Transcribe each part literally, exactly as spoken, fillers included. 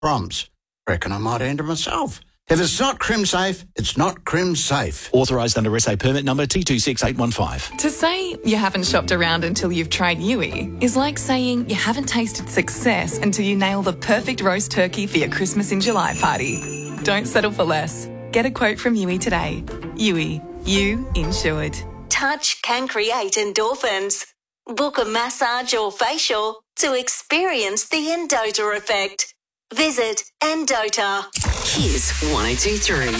Proms. Reckon I might enter myself. If it's not Crim Safe, it's not Crim Safe. Authorised under S A permit number T two six eight one five. To say you haven't shopped around until you've tried Yui is like saying you haven't tasted success until you nail the perfect roast turkey for your Christmas in July party. Don't settle for less. Get a quote from Yui today. Yui, you insured. Touch can create endorphins. Book a massage or facial to experience the Endota effect. Visit Endota. Kiss one oh two three.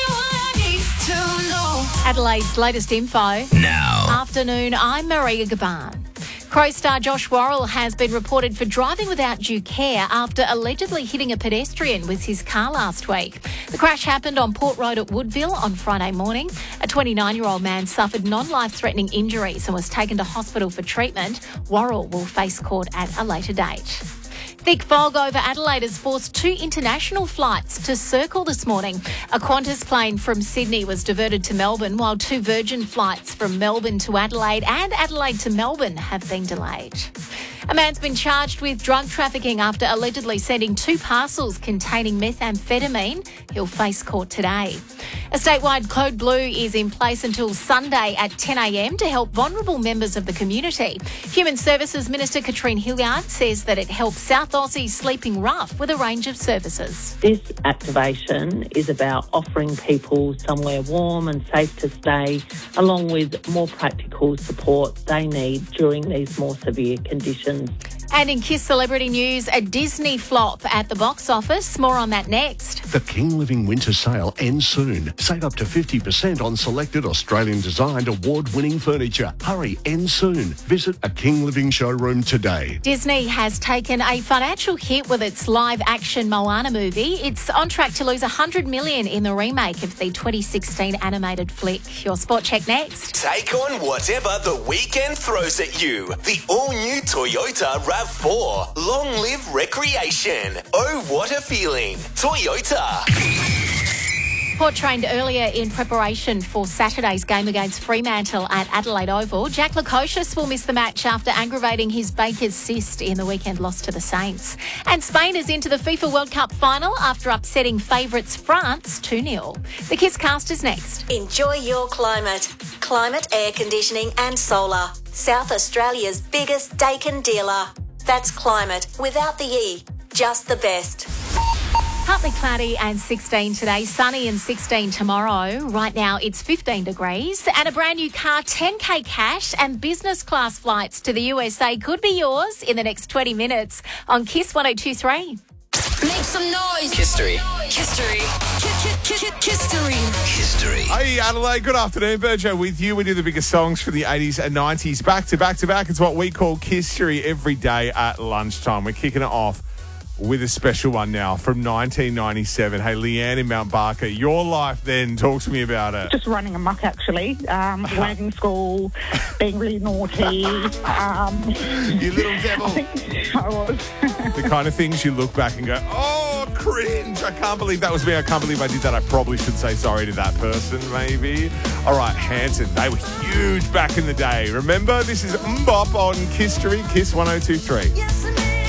Adelaide's latest info. Now. Afternoon, I'm Maria Gaban. Crow star Josh Worrell has been reported for driving without due care after allegedly hitting a pedestrian with his car last week. The crash happened on Port Road at Woodville on Friday morning. A twenty-nine-year-old man suffered non-life-threatening injuries and was taken to hospital for treatment. Worrell will face court at a later date. Thick fog over Adelaide has forced two international flights to circle this morning. A Qantas plane from Sydney was diverted to Melbourne, while two Virgin flights from Melbourne to Adelaide and Adelaide to Melbourne have been delayed. A man's been charged with drug trafficking after allegedly sending two parcels containing methamphetamine. He'll face court today. A statewide code blue is in place until Sunday at ten a m to help vulnerable members of the community. Human Services Minister Katrine Hilliard says that it helps South Aussies sleeping rough with a range of services. This activation is about offering people somewhere warm and safe to stay, along with more practical support they need during these more severe conditions. And in Kiss Celebrity News, a Disney flop at the box office. More on that next. The King Living Winter Sale ends soon. Save up to fifty percent on selected Australian-designed award-winning furniture. Hurry, ends soon. Visit a King Living showroom today. Disney has taken a financial hit with its live-action Moana movie. It's on track to lose one hundred million dollars in the remake of the twenty sixteen animated flick. Your Sport Check next. Take on whatever the weekend throws at you. The all-new Toyota RAV four. Long live recreation. Oh, what a feeling. Toyota. Port trained earlier in preparation for Saturday's game against Fremantle at Adelaide Oval. Jack Lukosius will miss the match after aggravating his Baker's cyst in the weekend loss to the Saints. And Spain is into the FIFA World Cup final after upsetting favourites France two nil. The Kiss Cast is next. Enjoy your climate. Climate Air Conditioning and Solar. South Australia's biggest Dakin dealer. That's Climate without the E. Just the best. Partly cloudy and sixteen today, sunny and sixteen tomorrow. Right now it's fifteen degrees and a brand new car, ten K cash and business class flights to the U S A could be yours in the next twenty minutes on Kiss one oh two three. Make some noise. History. History. History. History. Hey Adelaide, good afternoon. Burjo with you. We do the biggest songs from the eighties and nineties back to back to back. It's what we call History every day at lunchtime. We're kicking it off with a special one now from nineteen ninety-seven. Hey, Leanne in Mount Barker, your life then. Talk to me about it. Just running amok, actually. Um, learning school, being really naughty. Um, you little devil. I was. The kind of things you look back and go, oh, cringe. I can't believe that was me. I can't believe I did that. I probably should say sorry to that person, maybe. All right, Hanson. They were huge back in the day. Remember? This is Mbop on History, Kiss one oh two three. Yes,